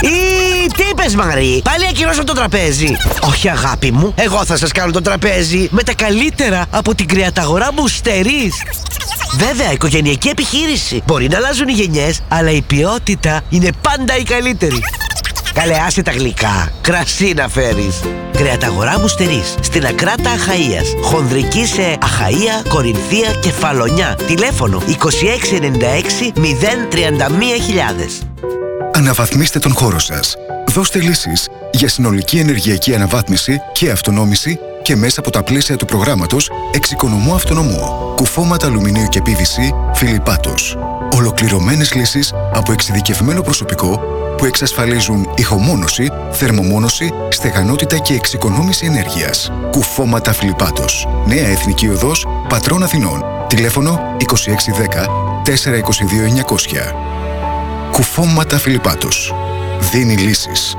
Τι είπες, Μαρή? Πάλι ακυρώσω το τραπέζι? Όχι, αγάπη μου, εγώ θα σας κάνω το τραπέζι με τα καλύτερα από την κρεαταγορά Μουστερής. Βέβαια, οικογενειακή επιχείρηση. Μπορεί να αλλάζουν οι γενιές, αλλά η ποιότητα είναι πάντα η καλύτερη. Καλέ, άσε τα γλυκά. Κρασί να φέρεις. Κρεαταγορά Μουστερής, στην Ακράτα Αχαΐας. Χονδρική σε Αχαΐα, Κορινθία και Φαλονιά. Τηλέφωνο 2696 031.000. Αναβαθμίστε τον χώρο σας. Δώστε λύσεις για συνολική ενεργειακή αναβάθμιση και αυτονόμηση και μέσα από τα πλαίσια του προγράμματος Εξοικονομώ Αυτονομώ. Κουφώματα αλουμινίου και PVC Φιλιππάτος. Ολοκληρωμένες λύσεις από εξειδικευμένο προσωπικό που εξασφαλίζουν ηχομόνωση, θερμομόνωση, στεγανότητα και εξοικονόμηση ενέργειας. Κουφώματα Φιλιππάτος. Νέα Εθνική Οδός, Πατρών Αθηνών. Τηλέφωνο 2610 422 900. Κουφώματα Φιλιππάτος. Δίνει λύσεις.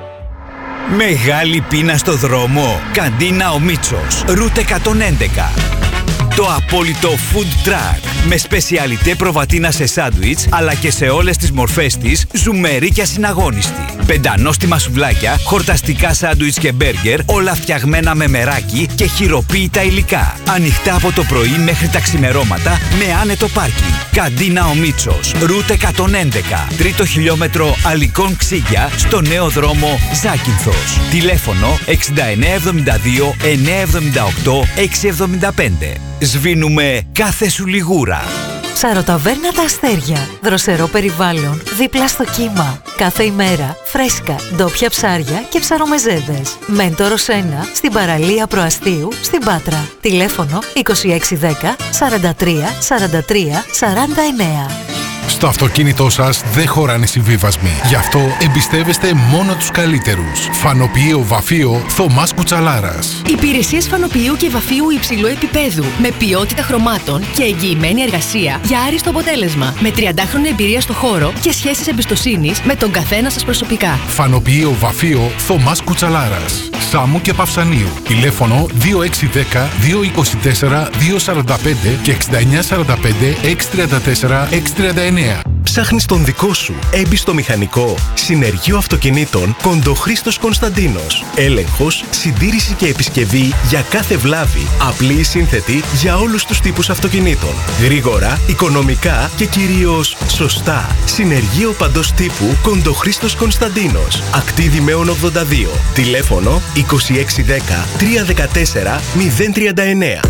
Μεγάλη πείνα στο δρόμο. Καντίνα ο Μίτσος. Route 111. Το απόλυτο food truck με σπεσιαλιτέ προβατίνα σε σάντουιτς αλλά και σε όλες τις μορφές της, ζουμερή και ασυναγώνιστη. Πεντανόστιμα σουβλάκια, χορταστικά σάντουιτς και μπέργκερ, όλα φτιαγμένα με μεράκι και χειροποίητα υλικά. Ανοιχτά από το πρωί μέχρι τα ξημερώματα με άνετο πάρκινγκ. Καντίνα ο Μίτσος, Route 111, τρίτο χιλιόμετρο Αλικών Ξύγια, στο νέο δρόμο Ζάκυνθος. Τηλέφωνο 6972 978 675. Σβήνουμε κάθε σου λιγούρα. Ψαροταβέρνα Τα Αστέρια. Δροσερό περιβάλλον, δίπλα στο κύμα. Κάθε ημέρα φρέσκα, ντόπια ψάρια και ψαρομεζέδες. Μέντορος 1 στην παραλία Προαστίου στην Πάτρα. Τηλέφωνο 2610 43 43 49. Στο αυτοκίνητό σας δεν χωράνε συμβίβασμοι. Γι' αυτό εμπιστεύεστε μόνο τους καλύτερους. Φανοποιείο Βαφείο Θωμάς Κουτσαλάρας. Υπηρεσίες φανοποιείου και βαφείου υψηλού επίπεδου. Με ποιότητα χρωμάτων και εγγυημένη εργασία για άριστο αποτέλεσμα. Με 30χρονη εμπειρία στο χώρο και σχέσεις εμπιστοσύνης με τον καθένα σας προσωπικά. Φανοποιείο Βαφείο Θωμάς Κουτσαλάρας. Σάμου και Παυσανίου. Τηλέφωνο 2610 224 245 και 6945 634 639. Ψάχνεις τον δικό σου έμπιστο μηχανικό? Συνεργείο Αυτοκινήτων Κοντοχρήστος Κωνσταντίνος. Έλεγχος, συντήρηση και επισκευή για κάθε βλάβη. Απλή ή σύνθετη για όλους τους τύπους αυτοκινήτων. Γρήγορα, οικονομικά και κυρίως σωστά. Συνεργείο παντός τύπου Κοντοχρήστος Κωνσταντίνος. Ακτή Δημαίων 82. Τηλέφωνο 2610 314 039.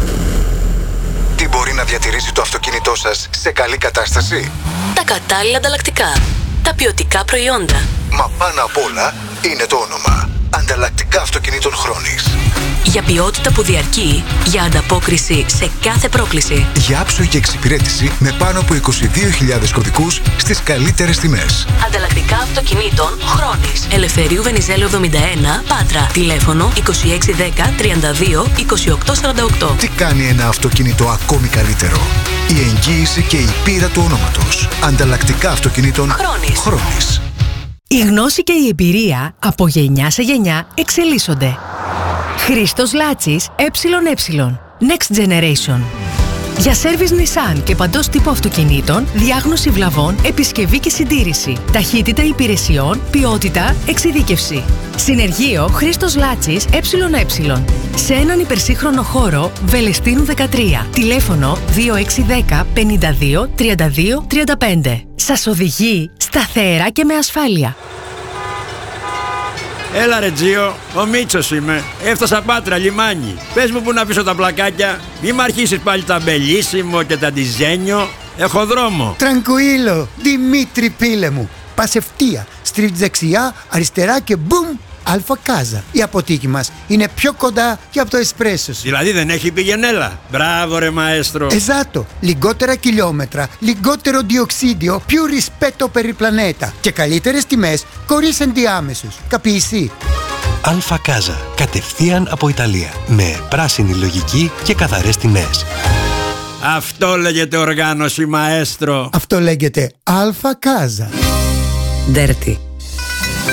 Τι μπορεί να διατηρήσει το αυτοκίνητό σας σε καλή κατάσταση? Τα κατάλληλα ανταλλακτικά. Τα ποιοτικά προϊόντα. Μα πάνω απ' όλα είναι το όνομα. Ανταλλακτικά αυτοκινήτων Χρόνης. Για ποιότητα που διαρκεί, για ανταπόκριση σε κάθε πρόκληση. Για άψογη και εξυπηρέτηση με πάνω από 22.000 κωδικούς στις καλύτερες τιμές. Ανταλλακτικά αυτοκινήτων Χρόνης. Ελευθερίου Βενιζέλου 71, Πάτρα. Τηλέφωνο 2610 32 28 48. Τι κάνει ένα αυτοκίνητο ακόμη καλύτερο? Η εγγύηση και η πείρα του ονόματος. Ανταλλακτικά αυτοκινήτων Χρόνης. Η γνώση και η εμπειρία από γενιά σε γενιά εξελίσσονται. Χρήστος Λάτσης ΕΕ. Next Generation. Για σέρβις Nissan και παντός τύπου αυτοκινήτων, διάγνωση βλαβών, επισκευή και συντήρηση. Ταχύτητα υπηρεσιών, ποιότητα, εξειδίκευση. Συνεργείο Χρήστος Λάτσης ΕΕ. Σε έναν υπερσύγχρονο χώρο Βελεστίνου 13. Τηλέφωνο 2610 52 32 35. Σας οδηγεί σταθερά και με ασφάλεια. Έλα ρε Τζίο, ο Μίτσος είμαι. Έφτασα Πάτρα, λιμάνι. Πες μου που να αφήσω τα πλακάκια. Μη μ' αρχίσεις πάλι τα μπελίσιμο και τα ντιζένιο. Έχω δρόμο. Τρανκουίλο, Δημήτρη πίλε μου. Πας ευθεία, στρίβεις δεξιά, αριστερά και μπουμ, Αλφα Κάζα. Η αποθήκη μας είναι πιο κοντά και από το εσπρέσο σου. Δηλαδή δεν έχει πηγενέλα. Μπράβο ρε μαέστρο. Esatto, λιγότερα χιλιόμετρα, λιγότερο διοξίδιο, più rispetto per il pianeta και καλύτερες τιμές χωρίς ενδιάμεσους. Καπείσαι? Αλφα Κάζα, κατευθείαν από Ιταλία, με πράσινη λογική και καθαρές τιμές. Αυτό λέγεται οργάνωση μαέστρο. Αυτό λέγεται Αλφα Κάζα. Dirty.